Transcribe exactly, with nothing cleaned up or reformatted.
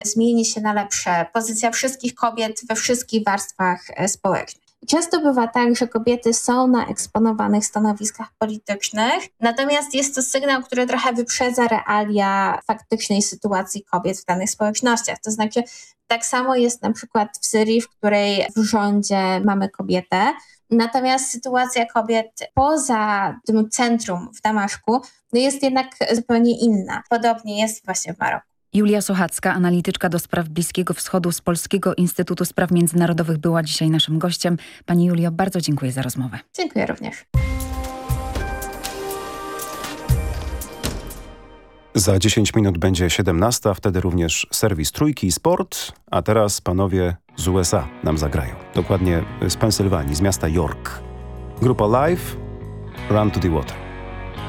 zmieni się na lepsze. Pozycja wszystkich kobiet we wszystkich warstwach społecznych. Często bywa tak, że kobiety są na eksponowanych stanowiskach politycznych, natomiast jest to sygnał, który trochę wyprzedza realia faktycznej sytuacji kobiet w danych społecznościach. To znaczy, tak samo jest na przykład w Syrii, w której w rządzie mamy kobietę, natomiast sytuacja kobiet poza tym centrum w Damaszku no jest jednak zupełnie inna. Podobnie jest właśnie w Maroku. Julia Sochacka, analityczka do spraw Bliskiego Wschodu z Polskiego Instytutu Spraw Międzynarodowych, była dzisiaj naszym gościem. Pani Julio, bardzo dziękuję za rozmowę. Dziękuję również. Za dziesięć minut będzie siedemnasta, wtedy również serwis Trójki i Sport, a teraz panowie z U S A nam zagrają. Dokładnie z Pensylwanii, z miasta York. Grupa Live, Run to the Water.